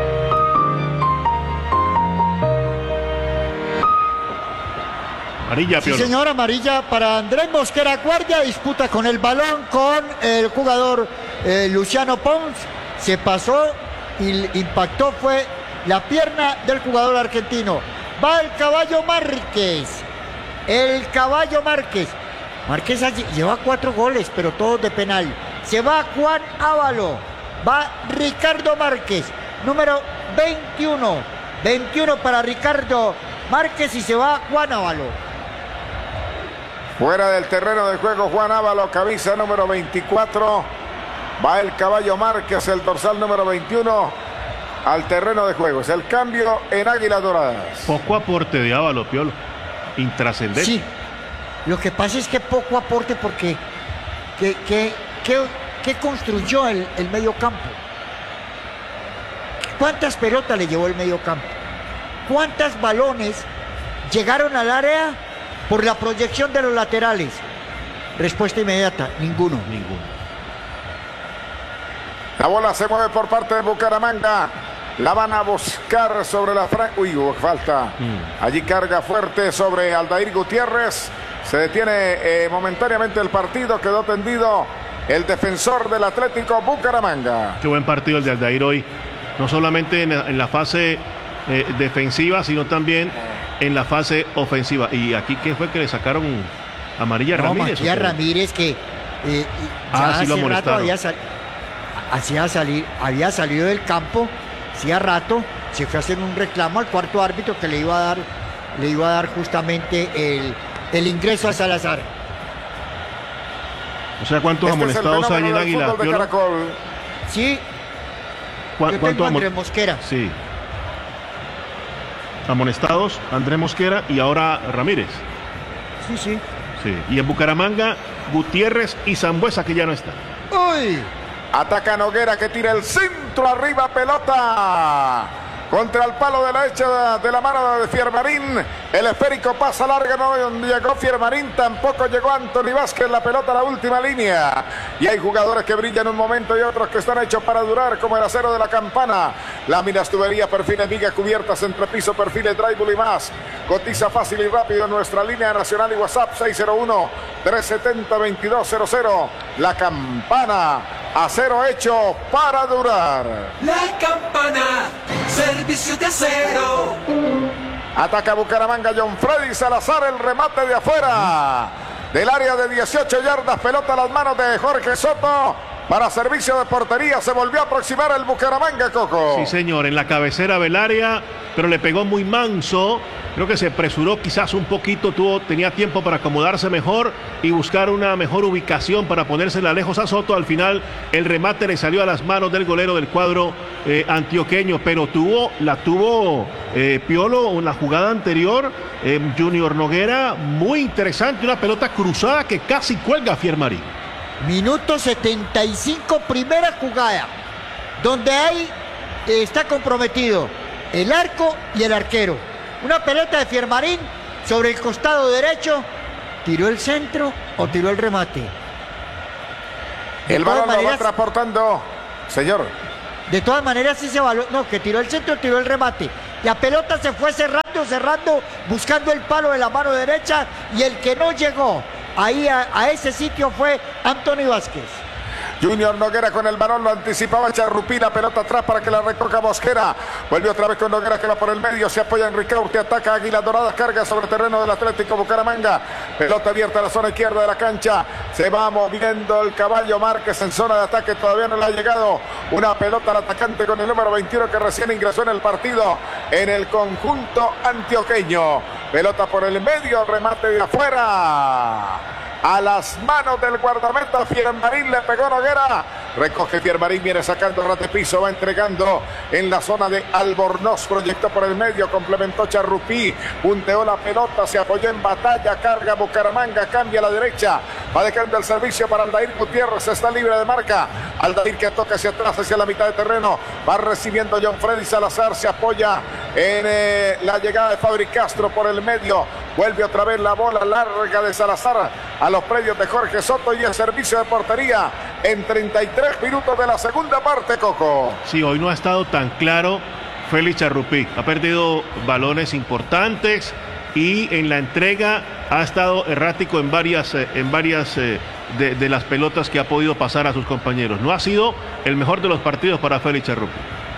Amarilla, sí, señor, amarilla para Andrés Mosquera, guardia, disputa con el balón con el jugador eh, Luciano Pons, se pasó y impactó, fue la pierna del jugador argentino. Va el caballo Márquez, el caballo Márquez, Márquez allí lleva cuatro goles, pero todos de penal. Se va Juan Ávalo. Va Ricardo Márquez, número veintiuno. veintiuno para Ricardo Márquez y se va Juan Ávalo. Fuera del terreno de juego Juan Ávalo, camisa número veinticuatro. Va el caballo Márquez, el dorsal número veintiuno, al terreno de juego. Es el cambio en Águilas Doradas. Poco aporte de Ávalo, Piolo. Intrascendente. Sí. Lo que pasa es que poco aporte porque que, que, que, que construyó el, el medio campo. ¿Cuántas pelotas le llevó el medio campo? ¿Cuántos balones llegaron al área por la proyección de los laterales? Respuesta inmediata, ninguno. Ninguno. La bola se mueve por parte de Bucaramanga. La van a buscar sobre la franja. Uy, hubo falta. Mm. Allí carga fuerte sobre Aldair Gutiérrez. Se detiene eh, momentáneamente el partido. Quedó tendido el defensor del Atlético Bucaramanga. Qué buen partido el de Aldair hoy. No solamente en, en la fase eh, defensiva, sino también en la fase ofensiva. ¿Y aquí qué fue que le sacaron amarilla a no, Ramírez? Matías Ramírez que eh, ah, sí lo hace rato había, sal, hacía salir, había salido del campo, hacía rato, se fue a hacer un reclamo al cuarto árbitro que le iba a dar, le iba a dar justamente el, el ingreso a Salazar. O sea, ¿cuántos este amonestados es hay en Águila? Sí. ¿Cu ¿Cuánto Andrés Mosquera? Sí. Amonestados, Andrés Mosquera y ahora Ramírez. Sí, sí. Sí. Y en Bucaramanga, Gutiérrez y Sambuesa, que ya no está. ¡Uy! Ataca Noguera que tira el centro arriba, pelota contra el palo de la derecha de la mano de Fiermarín. El esférico pasa larga, no llegó Fiermarín, tampoco llegó Anthony Vázquez. La pelota a la última línea. Y hay jugadores que brillan un momento y otros que están hechos para durar, como el acero de la Campana. Láminas, tuberías, perfiles, vigas, cubiertas, entrepiso, perfiles, drywall y más. Cotiza fácil y rápido en nuestra línea nacional y WhatsApp seis cero uno, tres siete cero, veintidós cero cero. La Campana, acero hecho para durar. La Campana, servicio de acero. Ataca Bucaramanga, John Freddy Salazar, el remate de afuera del área de dieciocho yardas, pelota a las manos de Jorge Soto para servicio de portería. Se volvió a aproximar el Bucaramanga, Coco. Sí, señor, en la cabecera del área, pero le pegó muy manso. Creo que se apresuró quizás un poquito, tuvo, tenía tiempo para acomodarse mejor y buscar una mejor ubicación para ponérsela lejos a Soto. Al final el remate le salió a las manos del golero del cuadro eh, antioqueño, pero tuvo, la tuvo eh, Piolo en la jugada anterior, eh, Junior Noguera, muy interesante, una pelota cruzada que casi cuelga a Fiermarín. Minuto setenta y cinco, primera jugada, donde ahí eh, está comprometido el arco y el arquero. Una pelota de Fiermarín sobre el costado derecho. ¿Tiró el centro o tiró el remate? De el balón maneras, lo va transportando, señor. De todas maneras ese balón, no, que tiró el centro, tiró el remate. La pelota se fue cerrando, cerrando, buscando el palo de la mano derecha y el que no llegó ahí a, a ese sitio fue Anthony Vázquez. Junior Noguera con el balón, lo anticipaba Charrupí, la pelota atrás para que la recoja Mosquera. Vuelve otra vez con Noguera que va por el medio, se apoya en Ricaurte, ataca Águilas Doradas, carga sobre el terreno del Atlético Bucaramanga. Pelota abierta a la zona izquierda de la cancha, se va moviendo el caballo Márquez en zona de ataque, todavía no le ha llegado una pelota al atacante con el número veintiuno que recién ingresó en el partido en el conjunto antioqueño. Pelota por el medio, remate de afuera. A las manos del guardameta Fiermarín, le pegó Noguera, recoge Fiermarín, viene sacando rate piso, va entregando en la zona de Albornoz, proyectó por el medio, complementó Charrupí, punteó la pelota, se apoyó en batalla, carga Bucaramanga, cambia a la derecha, va dejando el servicio para Aldair Gutiérrez, está libre de marca, Aldair que toca hacia atrás, hacia la mitad de terreno, va recibiendo John Freddy Salazar, se apoya en eh, la llegada de Fabri Castro por el medio, vuelve otra vez la bola larga de Salazar a los predios de Jorge Soto y el servicio de portería en treinta y tres minutos de la segunda parte, Coco. Sí, hoy no ha estado tan claro Félix Charrupí, ha perdido balones importantes y en la entrega ha estado errático en varias, en varias eh, de, de las pelotas que ha podido pasar a sus compañeros. No ha sido el mejor de los partidos para Félix Charrupí.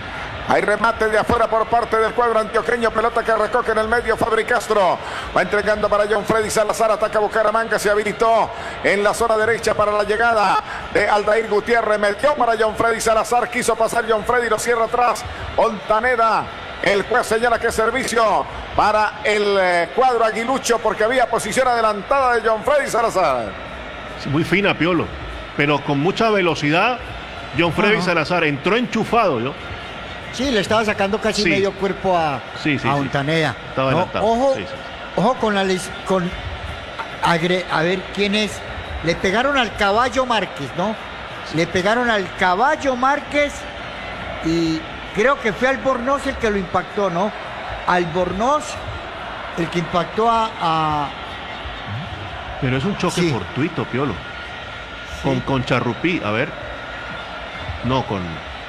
Hay remate de afuera por parte del cuadro antioqueño. Pelota que recoge en el medio Fabri Castro. Va entregando para John Freddy Salazar. Ataca Bucaramanga. Se habilitó en la zona derecha para la llegada de Aldair Gutiérrez. Metió para John Freddy Salazar. Quiso pasar John Freddy. Lo cierra atrás Ontaneda. El juez señala que es servicio para el eh, cuadro aguilucho porque había posición adelantada de John Freddy Salazar. Sí, muy fina, Piolo. Pero con mucha velocidad. John Freddy Ajá. Salazar entró enchufado, ¿yo? Sí, le estaba sacando casi Sí. medio cuerpo a, Sí, sí, a sí. Ontaneda. Estaba No, adelantado. ojo, Sí, sí. ojo con la les- con agre- a ver quién es. Le pegaron al caballo Márquez, ¿no? Le pegaron al caballo Márquez y creo que fue Albornoz el que lo impactó, ¿no? Albornoz el que impactó a, a- Pero es un choque Sí. fortuito, Piolo. Con, con Charrupí, a ver. No, con.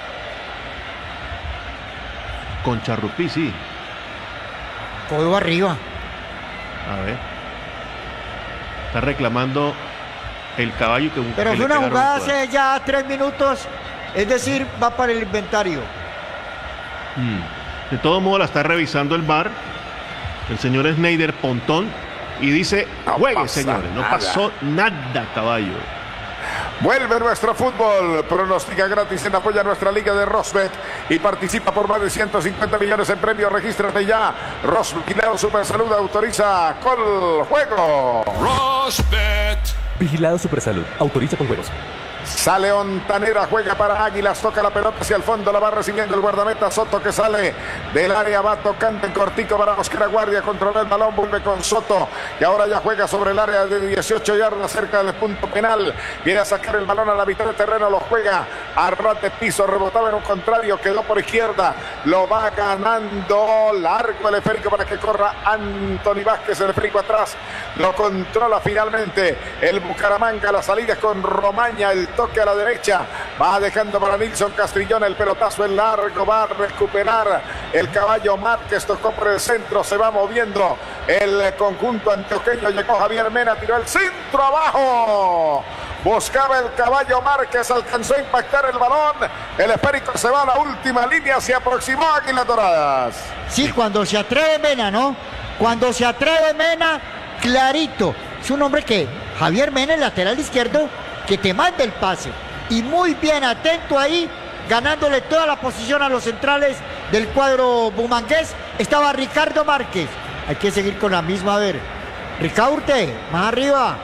Con Charrupí, sí. codo arriba. A ver. Está reclamando el caballo que Pero que fue le una pegaron jugada al cuadro. hace ya tres minutos, es decir, va para el inventario. Mm. De todo modo la está revisando el V A R. El señor Schneider Pontón. Y dice, No juegue, pasa señores. No nada. pasó nada, caballo. Vuelve nuestro fútbol. Pronostica gratis en apoyo a nuestra liga de Rosbet y participa por más de ciento cincuenta millones en premios. Regístrate ya. Rosbet Super Salud autoriza con juego. Rosbet. Vigilado Supersalud. Autoriza con juegos. Sale Ontanera, juega para Águilas, toca la pelota hacia el fondo, la va recibiendo el guardameta Soto que sale del área, va tocando en cortico para Oscar Guardia, controla el balón, vuelve con Soto, y ahora ya juega sobre el área de dieciocho yardas cerca del punto penal, viene a sacar el balón a la mitad de terreno, lo juega a ras de piso, rebotaba en un contrario, quedó por izquierda, lo va ganando, largo el esférico para que corra Anthony Vázquez, el esférico atrás, lo controla finalmente el Bucaramanga, la salida es con Romaña, el toque a la derecha, va dejando para Nilson Castrillón el pelotazo en largo, va a recuperar el caballo Márquez, tocó por el centro, se va moviendo el conjunto antioqueño, llegó Javier Mena, tiró el centro abajo, buscaba el caballo Márquez, alcanzó a impactar el balón, el esférico se va a la última línea, se aproximó a Águilas Doradas. Sí, cuando se atreve Mena, ¿no? Cuando se atreve Mena, clarito. Es un hombre que, Javier Mena, el lateral izquierdo, que te manda el pase. Y muy bien atento ahí, ganándole toda la posición a los centrales del cuadro bumangués. Estaba Ricardo Márquez. Hay que seguir con la misma, a ver. Ricaurte, más arriba.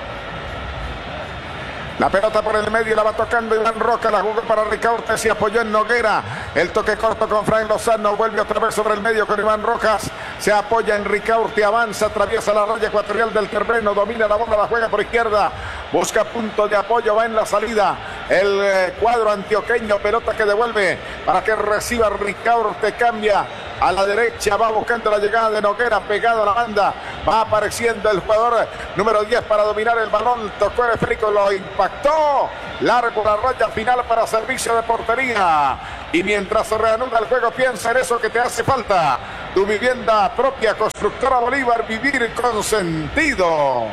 La pelota por el medio la va tocando Iván Roca, la jugó para Ricaurte, se apoyó en Noguera, el toque corto con Frank Lozano, vuelve otra vez sobre el medio con Iván Rojas, se apoya en Ricaurte, avanza, atraviesa la raya ecuatorial del terreno, domina la bola, la juega por izquierda, busca punto de apoyo, va en la salida, el eh, cuadro antioqueño, pelota que devuelve para que reciba Ricaurte, cambia a la derecha, va buscando la llegada de Noguera, pegado a la banda, va apareciendo el jugador número diez para dominar el balón, tocó el esférico, lo impactó, largo la raya final para servicio de portería, y mientras se reanuda el juego, piensa en eso que te hace falta, tu vivienda propia, Constructora Bolívar, vivir con sentido.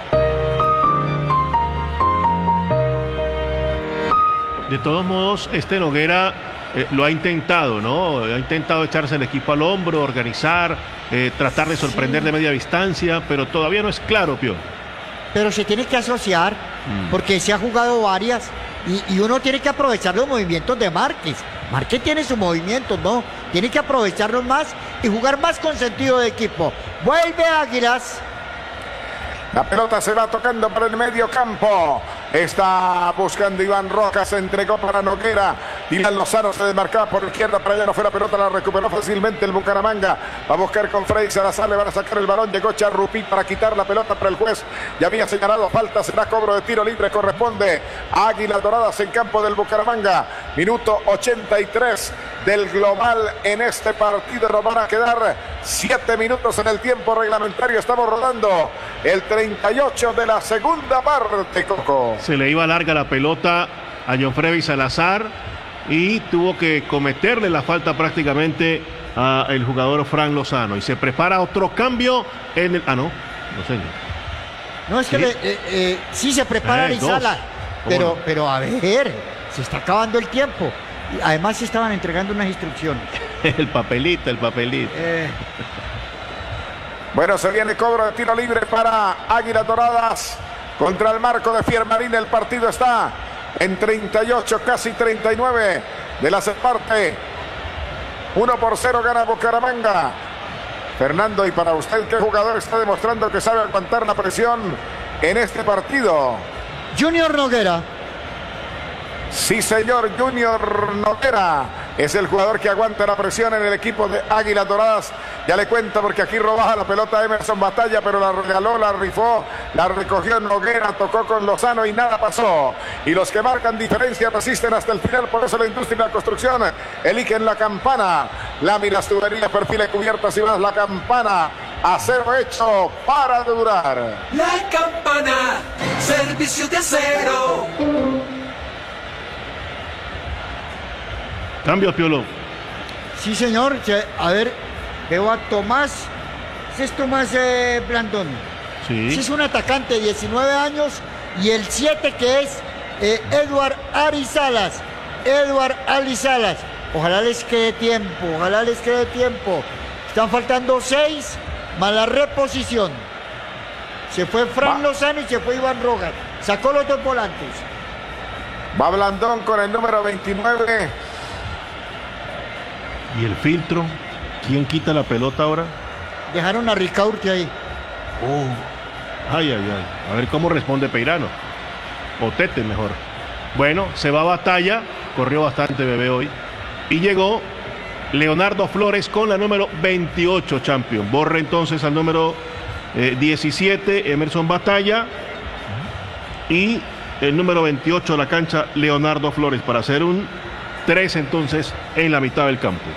De todos modos, este Noguera eh, lo ha intentado, ¿no? Ha intentado echarse el equipo al hombro, organizar, eh, tratar de sorprender de media distancia, pero todavía no es claro, Pio. Pero se tiene que asociar, Mm. porque se ha jugado varias, y, y uno tiene que aprovechar los movimientos de Márquez. Márquez tiene sus movimientos, ¿no? Tiene que aprovecharlos más y jugar más con sentido de equipo. Vuelve Águilas. La pelota se va tocando por el medio campo. Está buscando Iván Roca, se entregó para Noguera. Dylan Lozano se desmarcaba por izquierda, para allá no fue la pelota, la recuperó fácilmente el Bucaramanga. Va a buscar con Freddy Salazar, le van a sacar el balón. Llegó Charrupí para quitar la pelota para el juez. Ya había señalado falta, será cobro de tiro libre, corresponde a Águilas Doradas en campo del Bucaramanga. Minuto ochenta y tres del global en este partido. Nos van a quedar siete minutos en el tiempo reglamentario. Estamos rodando el treinta y ocho de la segunda parte, Coco. Se le iba larga la pelota a John Freddy Salazar y tuvo que cometerle la falta prácticamente al jugador Frank Lozano. Y se prepara otro cambio en el... Ah, no, no sé. No, es que Sí. le- eh, eh, sí se prepara Eh, Arizala, dos. pero, ¿Cómo no? pero a ver, se está acabando el tiempo. Y además estaban entregando unas instrucciones. El papelito, el papelito. Eh, Bueno, se viene cobro de tiro libre para Águilas Doradas contra el marco de Fiermarín. El partido está en treinta y ocho, casi treinta y nueve de la segunda parte. uno por cero gana Bucaramanga. Fernando, y para usted, ¿qué jugador está demostrando que sabe aguantar la presión en este partido? Junior Noguera. Sí, señor, Junior Noguera es el jugador que aguanta la presión en el equipo de Águilas Doradas. Ya le cuento porque aquí robaba la pelota Emerson Batalla, pero la regaló, la rifó, la recogió Noguera, tocó con Lozano y nada pasó. Y los que marcan diferencia resisten hasta el final, por eso la industria y la construcción eligen la campana. Láminas, tuberías, perfiles, cubiertas y más, la campana. Acero hecho para durar. La campana, servicio de acero. Cambio, Piolo. Sí, señor. A ver, veo a Tomás. Ese es Tomás eh, Blandón. Sí. Ese es un atacante de diecinueve años. Y el siete que es eh, Eduard Arizalas. Eduard Arizalas. Ojalá les quede tiempo. Ojalá les quede tiempo. Están faltando seis más la reposición. Se fue Fran Lozano y se fue Iván Rojas. Sacó los dos volantes. Va Blandón con el número veintinueve. Y el filtro. ¿Quién quita la pelota ahora? Dejaron a Ricaurte ahí. Oh. Ay, ay, ay. A ver cómo responde Peirano. O Tete mejor. Bueno, se va a Batalla. Corrió bastante Bebé hoy. Y llegó Leonardo Flores con la número veintiocho, Champion. Borre entonces al número eh, diecisiete, Emerson Batalla. Y el número veintiocho de la cancha, Leonardo Flores, para hacer un tres entonces en la mitad del campo.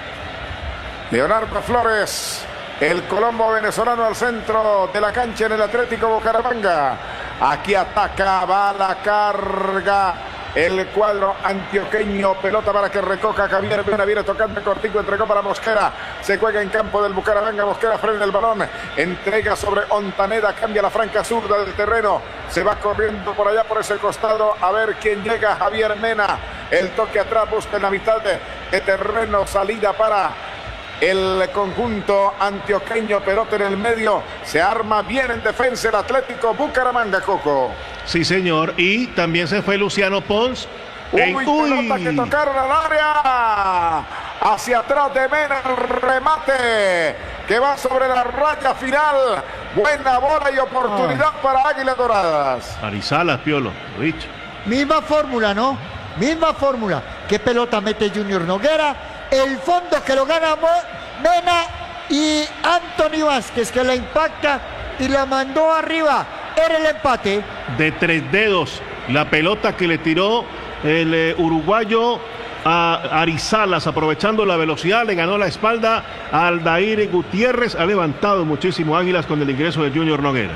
Leonardo Flores, el colombo venezolano al centro de la cancha en el Atlético Bucaramanga. Aquí ataca, va la carga el cuadro antioqueño. Pelota para que recoja Javier Mena, viene tocando cortico, entregó para Mosquera. Se juega en campo del Bucaramanga. Mosquera frena el balón, entrega sobre Ontaneda, cambia la franca zurda del terreno. Se va corriendo por allá por ese costado. A ver quién llega. Javier Mena. El toque atrás, busca en la mitad de, de terreno. Salida para el conjunto antioqueño. Pelota en el medio. Se arma bien en defensa el Atlético Bucaramanga, Coco. Sí, señor. Y también se fue Luciano Pons. Uy, en... pelota que tocaron al área. Hacia atrás de Mena, el remate que va sobre la raya final. Buena bola y oportunidad oh. para Águilas Doradas. Arizalas, Piolo, lo dicho. Misma fórmula, ¿no? Misma fórmula. ¿Qué pelota mete Junior Noguera? El fondo que lo gana Mena y Anthony Vázquez, que la impacta y la mandó arriba. Era el empate. De tres dedos, la pelota que le tiró el eh, uruguayo a Arizalas, aprovechando la velocidad, le ganó la espalda a Aldair Gutiérrez. Ha levantado muchísimo Águilas con el ingreso de Junior Noguera.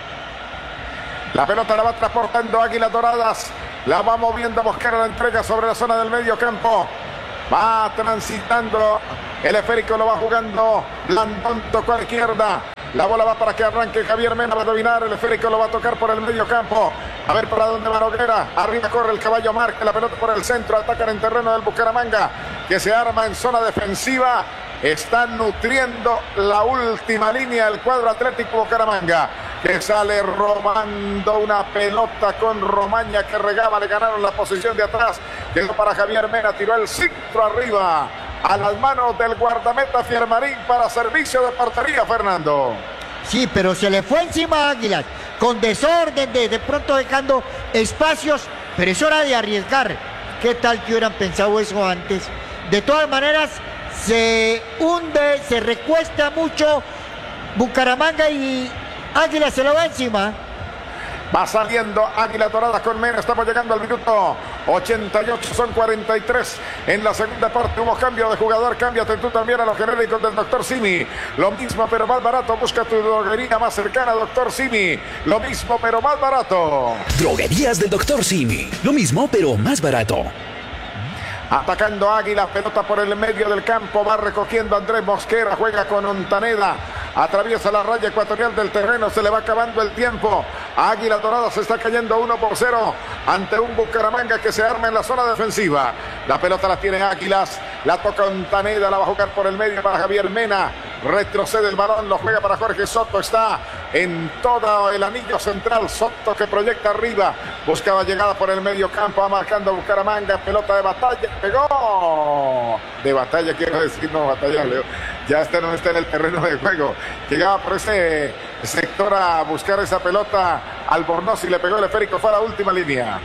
La pelota la va transportando Águilas Doradas. La va moviendo Mosquera, la entrega sobre la zona del medio campo. Va transitando el esférico, lo va jugando Blandón, tocó a la izquierda. La bola va para que arranque Javier Mena, va a dominar, el esférico lo va a tocar por el medio campo. A ver para dónde va Noguera. Arriba corre el caballo Marque, la pelota por el centro, atacan en terreno del Bucaramanga, que se arma en zona defensiva. Están nutriendo la última línea el cuadro Atlético Bucaramanga, que sale robando una pelota con Romaña que regaba, le ganaron la posición de atrás. Llegó para Javier Mena, tiró el centro arriba a las manos del guardameta Fiermarín para servicio de portería, Fernando. Sí, pero se le fue encima a Águilas, con desorden, de, de pronto dejando espacios, pero es hora de arriesgar. ¿Qué tal que hubieran pensado eso antes? De todas maneras, se hunde, se recuesta mucho Bucaramanga y Águilas se lo va encima. Va saliendo Águilas Doradas con Mena. Estamos llegando al minuto ochenta y ocho. Son cuarenta y tres en la segunda parte. Hubo cambio de jugador. Cámbiate tú también a los genéricos del doctor Simi. Lo mismo pero más barato. Busca tu droguería más cercana, doctor Simi. Lo mismo pero más barato. Droguerías del doctor Simi. Lo mismo pero más barato. Atacando Águila, pelota por el medio del campo, va recogiendo Andrés Mosquera, juega con Ontaneda, atraviesa la raya ecuatorial del terreno, se le va acabando el tiempo. Águila Dorada se está cayendo uno por cero ante un Bucaramanga que se arma en la zona defensiva. La pelota la tiene Águilas. La toca Ontaneda. La va a jugar por el medio para Javier Mena. Retrocede el balón. Lo juega para Jorge Soto. Está en todo el anillo central. Soto que proyecta arriba. Buscaba llegada por el medio campo. Va marcando a Bucaramanga. Pelota de batalla. Pegó. De batalla quiero decir. No, batalla, Leo. Ya este no está en el terreno de juego. Llegaba por ese sector a buscar esa pelota. Albornoz y le pegó el esférico. Fue a la última línea.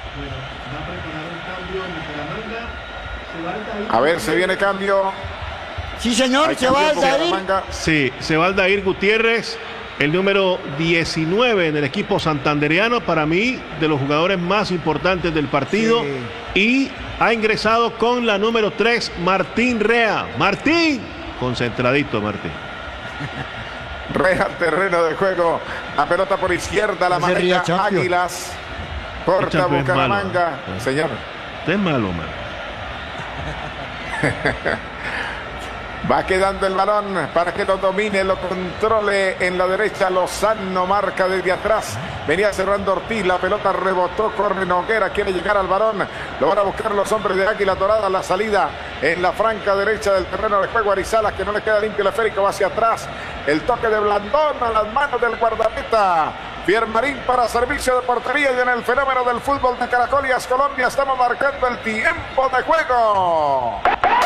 A ver, se viene cambio. Sí, señor, se va Aldair. Sí, se va Aldair Gutiérrez, el número diecinueve en el equipo santandereano, para mí, de los jugadores más importantes del partido. Sí. Y ha ingresado con la número tres, Martín Rea. Martín, concentradito, Martín. Rea al terreno de juego. La pelota por izquierda, la maneja Águilas. Corta Bucaramanga. Señor. Usted es malo, man. Va quedando el balón para que lo domine, lo controle en la derecha. Lozano marca desde atrás. Venía cerrando Ortiz, la pelota rebotó, corre Noguera, quiere llegar al balón. Lo van a buscar los hombres de Águila Dorada. La salida en la franca derecha del terreno de juego. Arizala, que no le queda limpio el esférico, va hacia atrás. El toque de Blandón a las manos del guardameta Piermarín para servicio de portería. Y en el fenómeno del fútbol de Caracolias, Colombia, estamos marcando el tiempo de juego.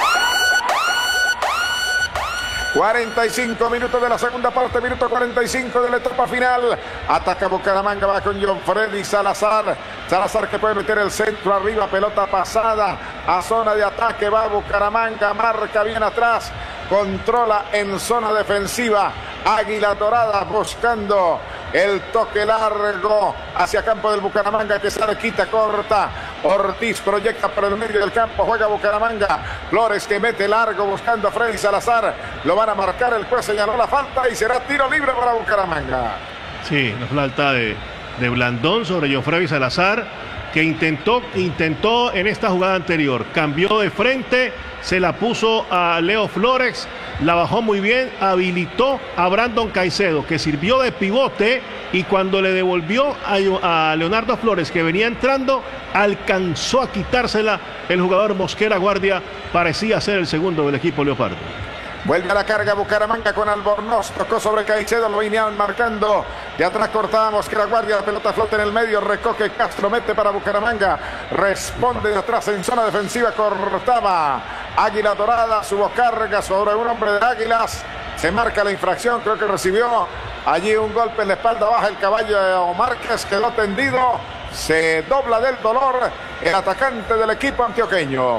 cuarenta y cinco minutos de la segunda parte, minuto cuarenta y cinco de la etapa final. Ataca Bucaramanga, va con John Freddy Salazar. Salazar que puede meter el centro arriba, pelota pasada a zona de ataque. Va Bucaramanga, marca bien atrás, controla en zona defensiva. Águila Dorada buscando el toque largo hacia campo del Bucaramanga, que se le quita, corta. Ortiz proyecta por el medio del campo, juega Bucaramanga. Flores que mete largo buscando a Freddy Salazar. Lo van a marcar, el juez señaló la falta y será tiro libre para Bucaramanga. Sí, la falta de, de Blandón sobre Jofrey Salazar, que intentó, intentó en esta jugada anterior. Cambió de frente, se la puso a Leo Flores, la bajó muy bien, habilitó a Brandon Caicedo, que sirvió de pivote, y cuando le devolvió a, a Leonardo Flores, que venía entrando, alcanzó a quitársela el jugador Mosquera Guardia. Parecía ser el segundo del equipo leopardo. Vuelve a la carga Bucaramanga con Albornoz, tocó sobre Caicedo, lo venían marcando. De atrás cortaba Mosquera Guardia, la pelota flota en el medio, recoge Castro, mete para Bucaramanga. Responde de atrás en zona defensiva, cortaba Águila Dorada, subo carga sobre un hombre de Águilas. Se marca la infracción, creo que recibió allí un golpe en la espalda baja el caballo Márquez, quedó tendido. Se dobla del dolor el atacante del equipo antioqueño.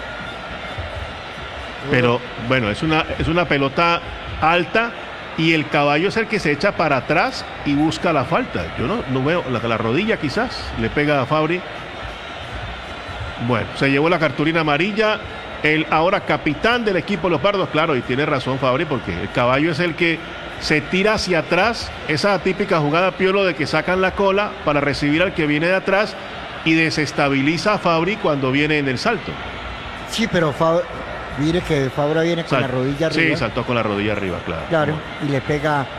Pero bueno, es una, es una pelota alta y el caballo es el que se echa para atrás y busca la falta. Yo no, no veo la, la rodilla, quizás le pega a Fabri. Bueno, se llevó la cartulina amarilla el ahora capitán del equipo Los Pardos, claro, y tiene razón Fabri, porque el caballo es el que se tira hacia atrás, esa típica jugada, Piolo, de que sacan la cola para recibir al que viene de atrás y desestabiliza a Fabri cuando viene en el salto. Sí, pero Fabri, mire que Fabra viene con Sal- la rodilla arriba. Sí, saltó con la rodilla arriba, claro. Claro, y le pega